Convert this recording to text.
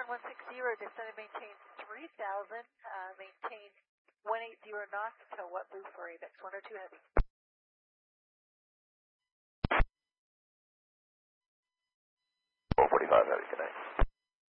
160, descend and maintain 3,000, maintain 180 knots until wet blue for AVIX 102 Heavy.